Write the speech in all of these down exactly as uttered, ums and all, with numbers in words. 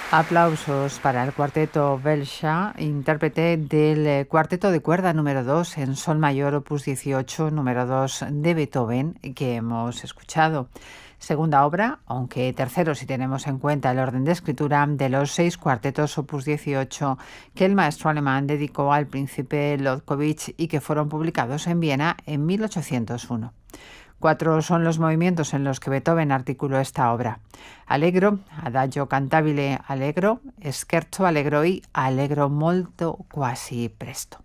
Aplausos para el cuarteto Belcha, intérprete del cuarteto de cuerda número dos en sol mayor opus dieciocho, número dos de Beethoven, que hemos escuchado. Segunda obra, aunque tercero si tenemos en cuenta el orden de escritura, de los seis cuartetos opus dieciocho que el maestro alemán dedicó al príncipe Lobkowitz y que fueron publicados en Viena en mil ochocientos uno. Cuatro son los movimientos en los que Beethoven articuló esta obra: Allegro, Adagio cantabile allegro, Scherzo allegro y Allegro molto quasi presto.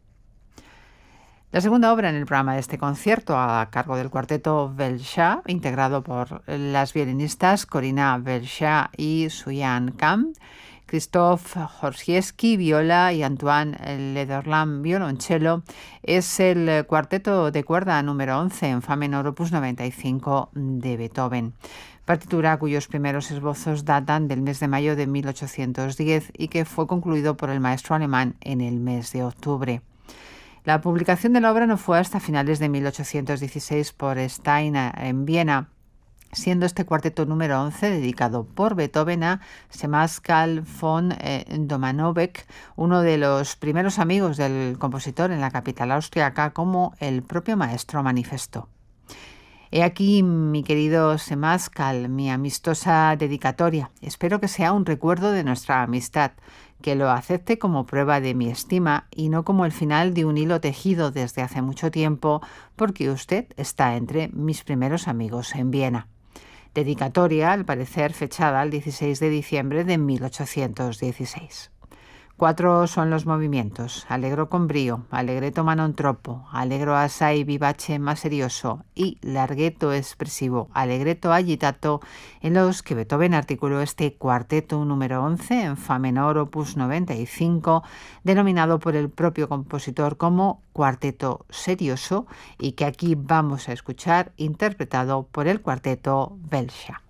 La segunda obra en el programa de este concierto, a cargo del cuarteto Belcha, integrado por las violinistas Corina Belcha y Suyan Kam, Krzysztof Horsiewski, viola, y Antoine Lederland, violonchelo, es el cuarteto de cuerda número once en fa menor opus noventa y cinco de Beethoven, partitura cuyos primeros esbozos datan del mes de mayo de mil ochocientos diez y que fue concluido por el maestro alemán en el mes de octubre. La publicación de la obra no fue hasta finales de mil ochocientos dieciséis por Stein en Viena, siendo este cuarteto número once dedicado por Beethoven a Sebastian von eh, Domanovec, uno de los primeros amigos del compositor en la capital austriaca, como el propio maestro manifestó. He aquí, mi querido Sebastian, mi amistosa dedicatoria. Espero que sea un recuerdo de nuestra amistad, que lo acepte como prueba de mi estima y no como el final de un hilo tejido desde hace mucho tiempo, porque usted está entre mis primeros amigos en Viena. Dedicatoria, al parecer, fechada el dieciséis de diciembre de mil ochocientos dieciséis. Cuatro son los movimientos: Allegro con brío, Allegretto ma non troppo, Allegro assai vivace ma serioso y Larghetto espresivo, Allegretto agitato, en los que Beethoven articuló este cuarteto número once en fa menor opus noventa y cinco, denominado por el propio compositor como cuarteto serioso, y que aquí vamos a escuchar interpretado por el cuarteto Belcha.